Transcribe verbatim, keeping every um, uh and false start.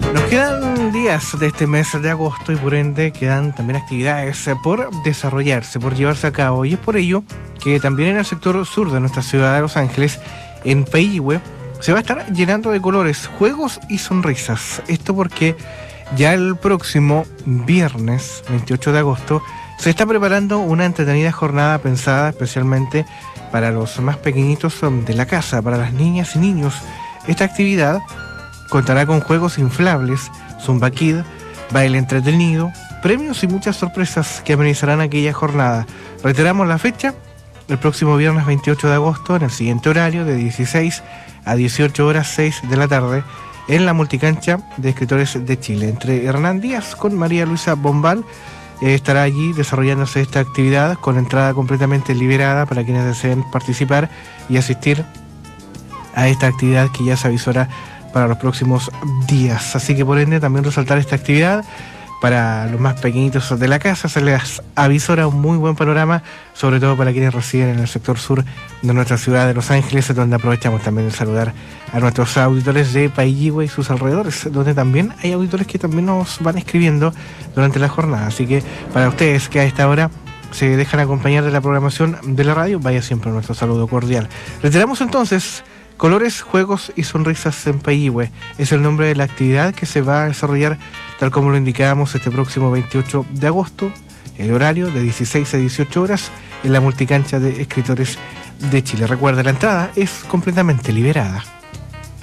Nos quedan días de este mes de agosto y por ende quedan también actividades por desarrollarse, por llevarse a cabo, y es por ello que también en el sector sur de nuestra ciudad de Los Ángeles, en Payihue, se va a estar llenando de colores, juegos y sonrisas. Esto porque ya el próximo viernes veintiocho de agosto se está preparando una entretenida jornada pensada especialmente para los más pequeñitos de la casa, para las niñas y niños. Esta actividad contará con juegos inflables, Zumba Kid, baile entretenido, premios y muchas sorpresas que amenizarán aquella jornada. Reiteramos la fecha, el próximo viernes veintiocho de agosto, en el siguiente horario, de dieciséis a dieciocho horas seis de la tarde, en la multicancha de escritores de Chile. Entre Hernán Díaz con María Luisa Bombal eh, estará allí desarrollándose esta actividad con entrada completamente liberada para quienes deseen participar y asistir a esta actividad que ya se avisora para los próximos días. Así que por ende también resaltar esta actividad para los más pequeñitos de la casa. Se les avisora un muy buen panorama, sobre todo para quienes residen en el sector sur de nuestra ciudad de Los Ángeles, donde aprovechamos también de saludar a nuestros auditores de Payihue y sus alrededores, donde también hay auditores que también nos van escribiendo durante la jornada. Así que para ustedes que a esta hora se dejan acompañar de la programación de la radio, vaya siempre nuestro saludo cordial. Reiteramos entonces: Colores, Juegos y Sonrisas en Payihue es el nombre de la actividad que se va a desarrollar, tal como lo indicábamos, este próximo veintiocho de agosto, el horario de dieciséis a dieciocho horas, en la multicancha de escritores de Chile. Recuerda, la entrada es completamente liberada.